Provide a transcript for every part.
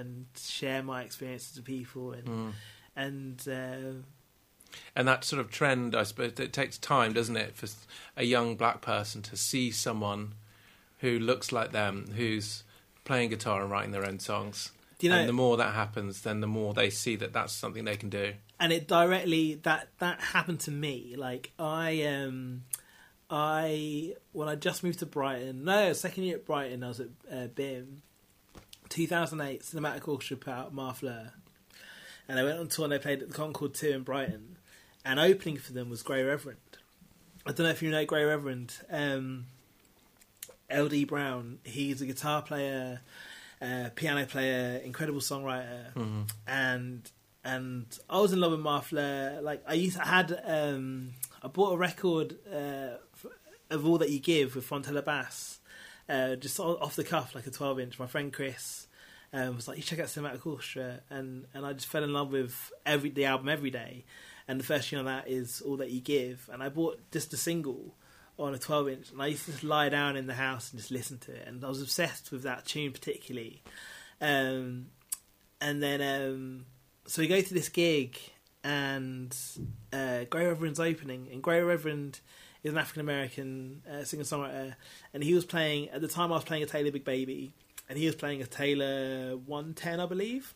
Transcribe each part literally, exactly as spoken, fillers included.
and share my experiences with people, and Mm. and uh, And that sort of trend, I suppose, it takes time, doesn't it, for a young black person to see someone who looks like them, who's playing guitar and writing their own songs. you know, and the more that happens, then the more they see that that's something they can do. and it directly that that happened to me. Like I um I when I just moved to Brighton, no, second year at Brighton, I was at uh, B I M. two thousand eight, Cinematic Orchestra put out Marfleur, and they went on tour and they played at the Concord two in Brighton, and opening for them was Grey Reverend. I don't know if you know Grey Reverend. Um, L D Brown, he's a guitar player, uh, piano player, incredible songwriter, Mm-hmm. and and I was in love with Marfleur. Like I used, I had, um, I bought a record uh, of All That You Give with Fontella Bass, uh, just off the cuff, like a twelve inch. My friend Chris um, was like, "You check out Cinematic Orchestra," and and I just fell in love with every the album Every Day, and the first tune on that is All That You Give, and I bought just a single on a twelve inch, and I used to just lie down in the house and just listen to it, and I was obsessed with that tune particularly. Um, and then um, so we go to this gig, and uh, Grey Reverend's opening, and Grey Reverend is an African American uh, singer songwriter, and he was playing at the time. I was playing a Taylor Big Baby, and he was playing a Taylor one ten, I believe,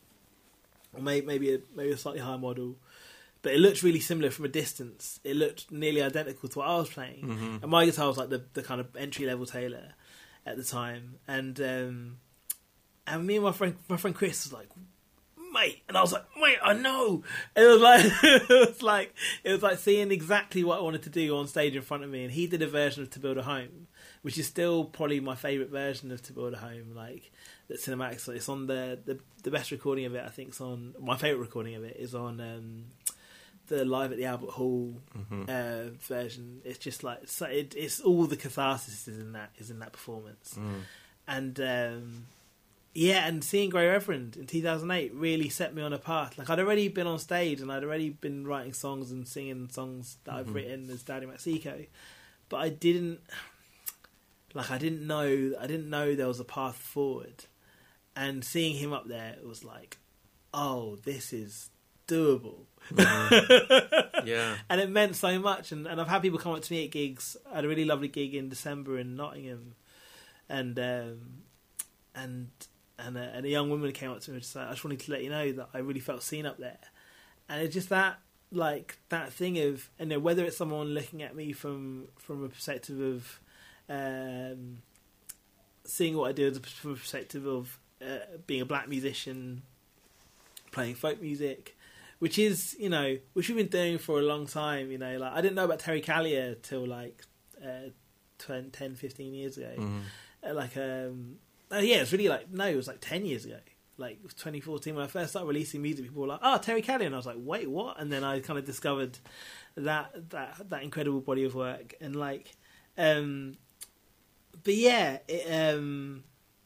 or maybe maybe a, maybe a slightly higher model. But it looked really similar from a distance. It looked nearly identical to what I was playing. Mm-hmm. And my guitar was like the, the kind of entry-level Taylor at the time. And um, and me and my friend my friend Chris was like, mate. And I was like, mate, I know. And it was like it was like it was like seeing exactly what I wanted to do on stage in front of me. And he did a version of To Build a Home, which is still probably my favourite version of To Build a Home. Like that cinematic. So it's on the, the the best recording of it. I think it's on my favourite recording of it is on. Um, the Live at the Albert Hall Mm-hmm. uh, version. It's just like so it, it's all the catharsis is in that is in that performance, Mm. and um, yeah, and seeing Grey Reverend in two thousand eight really set me on a path. Like I'd already been on stage and I'd already been writing songs and singing songs that I've Mhm. written as Daddy Maxico, but I didn't like I didn't know I didn't know there was a path forward, and seeing him up there, it was like, oh, this is doable. Mm-hmm. Yeah. And it meant so much, and, and I've had people come up to me at gigs. I had a really lovely gig in December in Nottingham, and um, and and a, and a young woman came up to me and said, "I just wanted to let you know that I really felt seen up there." And it's just that, like that thing of, you know, whether it's someone looking at me from from a perspective of um, seeing what I do from a perspective of uh, being a black musician, playing folk music. Which is, you know, which we've been doing for a long time, you know. Like I didn't know about Terry Callier till like uh, ten, fifteen years ago. Mm-hmm. Uh, like, um, oh yeah, it's really like, no, it was like ten years ago. Like it was twenty fourteen when I first started releasing music, people were like, oh, Terry Callier. And I was like, wait, what? And then I kind of discovered that that that incredible body of work. And like, um, but yeah, it, um,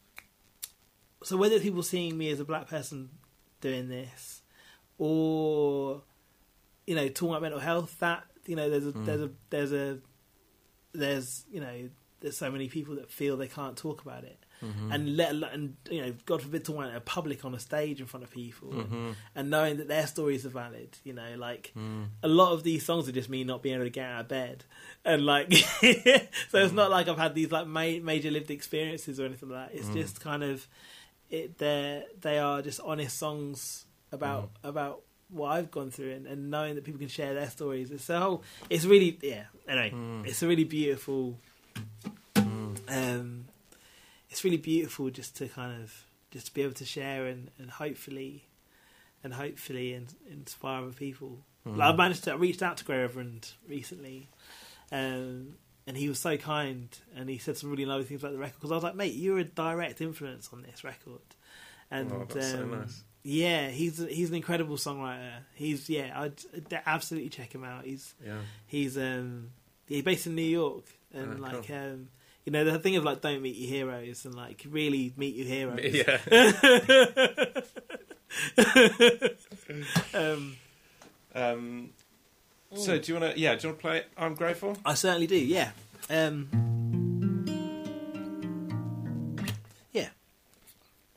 so whether people seeing me as a black person doing this, or you know, talking about mental health, that you know, there's a mm. there's a there's a there's you know, there's so many people that feel they can't talk about it, mm-hmm. and let and you know, God forbid, talking about it in public on a stage in front of people, mm-hmm. and, and knowing that their stories are valid. You know, like mm. a lot of these songs are just me not being able to get out of bed, and like, so it's mm. not like I've had these like ma- major lived experiences or anything like that. It's mm. just kind of it. They they are just honest songs about mm. about what I've gone through, and, and knowing that people can share their stories. It's a whole, it's really yeah. Anyway, mm. it's a really beautiful. Mm. Um, it's really beautiful just to kind of just to be able to share and, and hopefully and hopefully and inspire other people. Mm. Like I managed to I reached out to Grey Reverend recently, um, and he was so kind, and he said some really lovely things about the record, because I was like, mate, you're a direct influence on this record, and oh, that's um, so nice. Yeah, he's he's an incredible songwriter. He's yeah, I'd, I'd absolutely check him out. He's yeah. he's um he's based in New York, and oh, like cool. um you know, the thing of like don't meet your heroes, and like really meet your heroes. Yeah. um, um. So do you want to? Yeah, do you want to play? I'm Grateful. I certainly do. Yeah. Um.